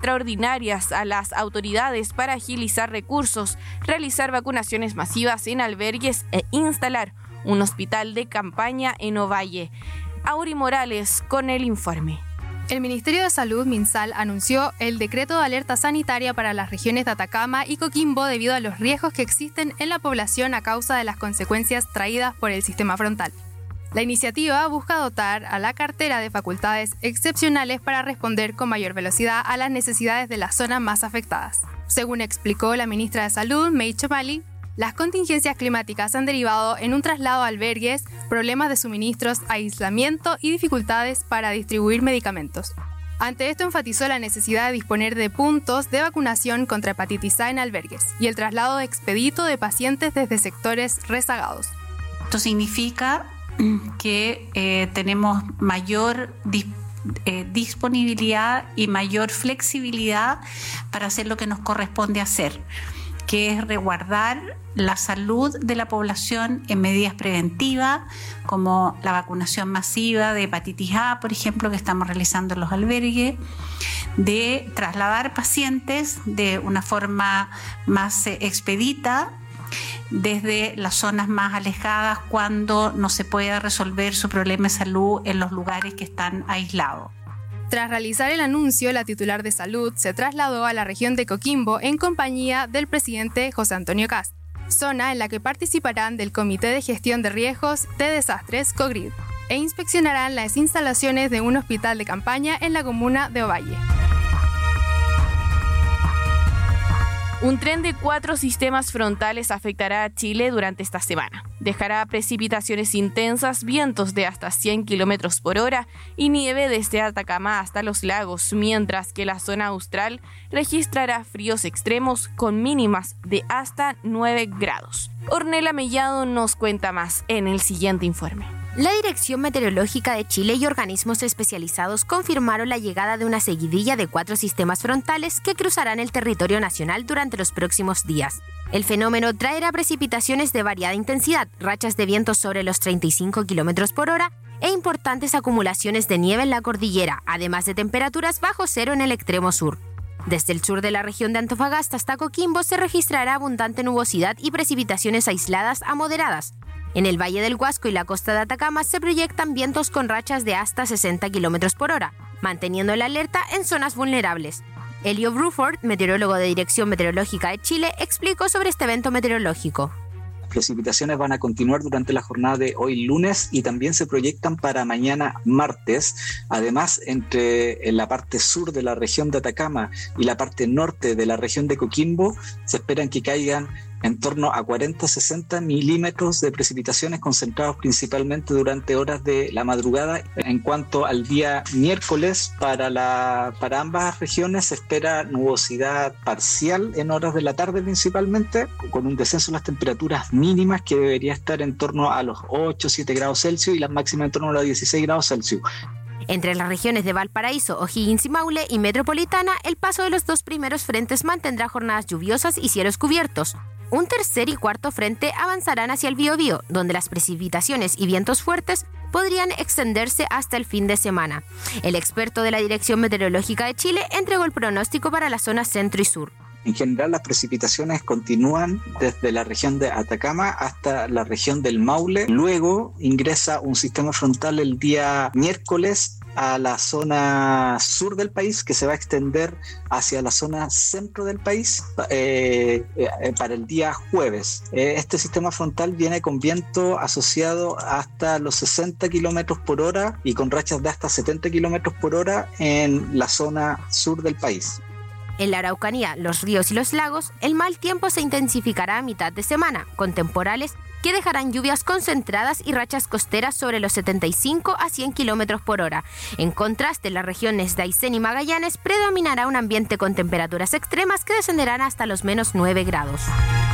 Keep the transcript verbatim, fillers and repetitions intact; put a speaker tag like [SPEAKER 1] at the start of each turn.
[SPEAKER 1] extraordinarias a las autoridades para agilizar recursos, realizar vacunaciones masivas en albergues e instalar un hospital de campaña en Ovalle. Auri Morales con el informe.
[SPEAKER 2] El Ministerio de Salud, MinSal, anunció el decreto de alerta sanitaria para las regiones de Atacama y Coquimbo debido a los riesgos que existen en la población a causa de las consecuencias traídas por el sistema frontal. La iniciativa busca dotar a la cartera de facultades excepcionales para responder con mayor velocidad a las necesidades de las zonas más afectadas. Según explicó la ministra de Salud, May Chomali, las contingencias climáticas han derivado en un traslado a albergues, problemas de suministros, aislamiento y dificultades para distribuir medicamentos. Ante esto enfatizó la necesidad de disponer de puntos de vacunación contra hepatitis A en albergues y el traslado expedito de pacientes desde sectores rezagados.
[SPEAKER 3] Esto significa que eh, tenemos mayor dis- eh, disponibilidad y mayor flexibilidad para hacer lo que nos corresponde hacer, que es resguardar la salud de la población en medidas preventivas, como la vacunación masiva de hepatitis A, por ejemplo, que estamos realizando en los albergues, de trasladar pacientes de una forma más eh, expedita desde las zonas más alejadas cuando no se pueda resolver su problema de salud en los lugares que están aislados.
[SPEAKER 2] Tras realizar el anuncio, la titular de salud se trasladó a la región de Coquimbo en compañía del presidente José Antonio Kast, zona en la que participarán del Comité de Gestión de Riesgos de Desastres COGRID e inspeccionarán las instalaciones de un hospital de campaña en la comuna de Ovalle.
[SPEAKER 1] Un tren de cuatro sistemas frontales afectará a Chile durante esta semana. Dejará precipitaciones intensas, vientos de hasta cien kilómetros por hora y nieve desde Atacama hasta los lagos, mientras que la zona austral registrará fríos extremos con mínimas de hasta nueve grados. Ornella Mellado nos cuenta más en el siguiente informe.
[SPEAKER 4] La Dirección Meteorológica de Chile y organismos especializados confirmaron la llegada de una seguidilla de cuatro sistemas frontales que cruzarán el territorio nacional durante los próximos días. El fenómeno traerá precipitaciones de variada intensidad, rachas de vientos sobre los treinta y cinco kilómetros por hora e importantes acumulaciones de nieve en la cordillera, además de temperaturas bajo cero en el extremo sur. Desde el sur de la región de Antofagasta hasta Coquimbo se registrará abundante nubosidad y precipitaciones aisladas a moderadas. En el Valle del Huasco y la costa de Atacama se proyectan vientos con rachas de hasta sesenta kilómetros por hora, manteniendo la alerta en zonas vulnerables. Elio Bruford, meteorólogo de Dirección Meteorológica de Chile, explicó sobre este evento meteorológico.
[SPEAKER 5] Las precipitaciones van a continuar durante la jornada de hoy lunes y también se proyectan para mañana martes. Además, entre en la parte sur de la región de Atacama y la parte norte de la región de Coquimbo, se esperan que caigan en torno a cuarenta a sesenta milímetros de precipitaciones concentrados principalmente durante horas de la madrugada. En cuanto al día miércoles, para, la, para ambas regiones se espera nubosidad parcial en horas de la tarde principalmente, con un descenso en las temperaturas mínimas que debería estar en torno a los ocho a siete grados Celsius y las máximas en torno a los dieciséis grados Celsius.
[SPEAKER 4] Entre las regiones de Valparaíso, O'Higgins y Maule y Metropolitana, el paso de los dos primeros frentes mantendrá jornadas lluviosas y cielos cubiertos. Un tercer y cuarto frente avanzarán hacia el Biobío, donde las precipitaciones y vientos fuertes podrían extenderse hasta el fin de semana. El experto de la Dirección Meteorológica de Chile entregó el pronóstico para la zona centro y sur.
[SPEAKER 5] En general, las precipitaciones continúan desde la región de Atacama hasta la región del Maule. Luego ingresa un sistema frontal el día miércoles a la zona sur del país, que se va a extender hacia la zona centro del país eh, eh, para el día jueves. Eh, este sistema frontal viene con viento asociado hasta los sesenta kilómetros por hora y con rachas de hasta setenta kilómetros por hora en la zona sur del país.
[SPEAKER 4] En la Araucanía, los ríos y los lagos, el mal tiempo se intensificará a mitad de semana, con temporales que dejarán lluvias concentradas y rachas costeras sobre los setenta y cinco a cien kilómetros por hora. En contraste, en las regiones de Aysén y Magallanes predominará un ambiente con temperaturas extremas que descenderán hasta los menos nueve grados.